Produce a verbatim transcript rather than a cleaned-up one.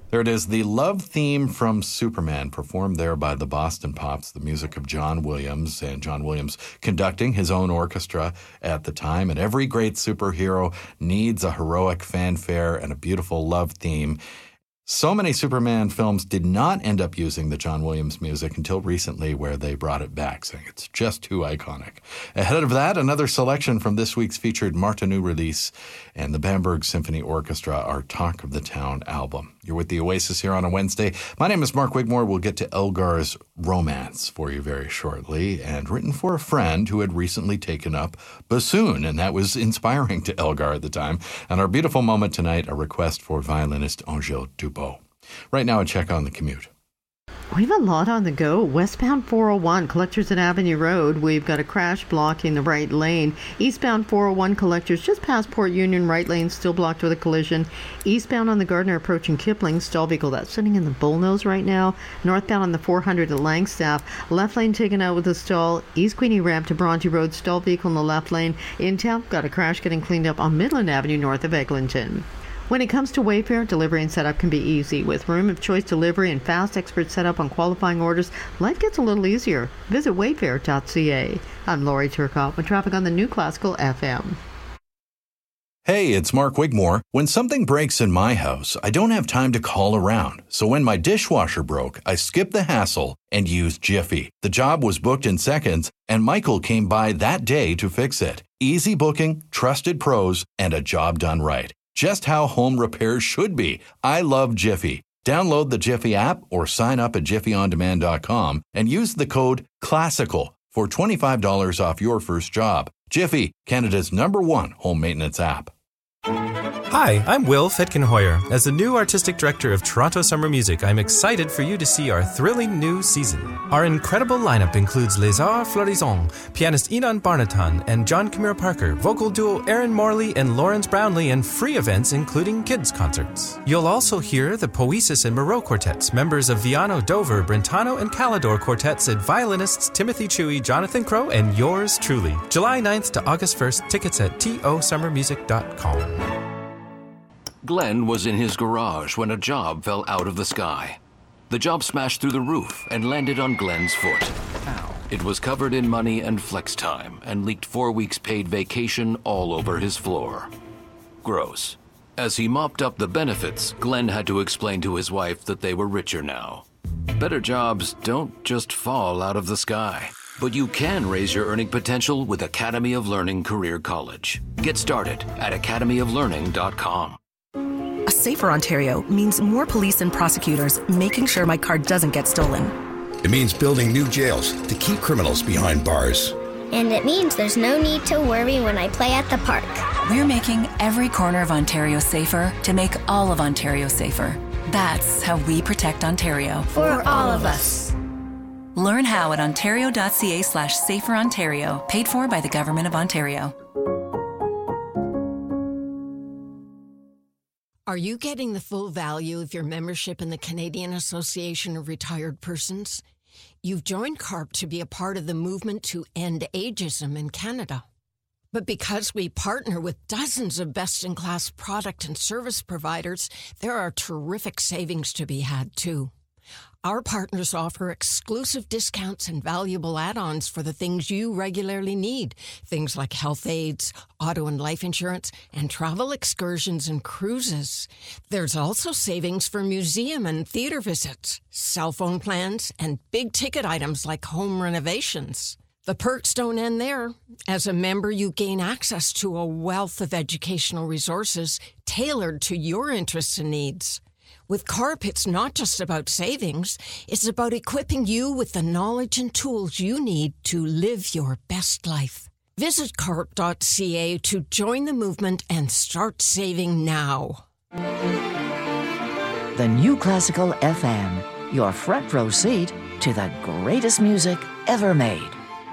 There it is, the love theme from Superman, performed there by the Boston Pops, the music of John Williams, and John Williams conducting his own orchestra at the time. And every great superhero needs a heroic fanfare and a beautiful love theme. So many Superman films did not end up using the John Williams music until recently, where they brought it back, saying it's just too iconic. Ahead of that, another selection from this week's featured Martinu release and the Bamberg Symphony Orchestra, our Talk of the Town album. You're with the Oasis here on a Wednesday. My name is Mark Wigmore. We'll get to Elgar's Romance for you very shortly, and written for a friend who had recently taken up bassoon, and that was inspiring to Elgar at the time. And our beautiful moment tonight, a request for violinist Angèle Dubot. Right now, a check on the commute. We have a lot on the go. Westbound four oh one, Collectors at Avenue Road. We've got a crash blocking the right lane. Eastbound four oh one, Collectors just past Port Union, right lane still blocked with a collision. Eastbound on the Gardner approaching Kipling, stall vehicle that's sitting in the Bullnose right now. Northbound on the four hundred at Langstaff, left lane taken out with a stall. East Queenie ramp to Bronte Road, stall vehicle in the left lane. In town, got a crash getting cleaned up on Midland Avenue north of Eglinton. When it comes to Wayfair, delivery and setup can be easy. With room of choice delivery and fast expert setup on qualifying orders, life gets a little easier. Visit wayfair dot c a. I'm Lori Turcotte with traffic on the New Classical F M. Hey, it's Mark Wigmore. When something breaks in my house, I don't have time to call around. So when my dishwasher broke, I skipped the hassle and used Jiffy. The job was booked in seconds, and Michael came by that day to fix it. Easy booking, trusted pros, and a job done right. Just how home repairs should be. I love Jiffy. Download the Jiffy app or sign up at jiffy on demand dot com and use the code CLASSICAL for twenty-five dollars off your first job. Jiffy, Canada's number one home maintenance app. Hi, I'm Will Fetkenhoyer. As the new artistic director of Toronto Summer Music, I'm excited for you to see our thrilling new season. Our incredible lineup includes Les Arts Florissants, pianist Inan Barnatan and John Camille Parker, vocal duo Aaron Morley and Lawrence Brownlee, and free events including kids' concerts. You'll also hear the Poesis and Moreau quartets, members of Viano, Dover, Brentano, and Calidor quartets, and violinists Timothy Chewy, Jonathan Crow, and yours truly. July ninth to August first, tickets at t o summer music dot com. Glenn was in his garage when a job fell out of the sky. The job smashed through the roof and landed on Glenn's foot. Ow. It was covered in money and flex time and leaked four weeks paid vacation all over his floor. Gross. As he mopped up the benefits, Glenn had to explain to his wife that they were richer now. Better jobs don't just fall out of the sky. But you can raise your earning potential with Academy of Learning Career College. Get started at academy of learning dot com. A safer Ontario means more police and prosecutors making sure my car doesn't get stolen. It means building new jails to keep criminals behind bars. And it means there's no need to worry when I play at the park. We're making every corner of Ontario safer to make all of Ontario safer. That's how we protect Ontario. For all of us. Learn how at ontario.ca slash safer Ontario, paid for by the Government of Ontario. Are you getting the full value of your membership in the Canadian Association of Retired Persons? You've joined CARP to be a part of the movement to end ageism in Canada. But because we partner with dozens of best-in-class product and service providers, there are terrific savings to be had, too. Our partners offer exclusive discounts and valuable add-ons for the things you regularly need. Things like health aids, auto and life insurance, and travel excursions and cruises. There's also savings for museum and theater visits, cell phone plans, and big-ticket items like home renovations. The perks don't end there. As a member, you gain access to a wealth of educational resources tailored to your interests and needs. With CARP, it's not just about savings. It's about equipping you with the knowledge and tools you need to live your best life. Visit carp dot c a to join the movement and start saving now. The New Classical F M, your front row seat to the greatest music ever made.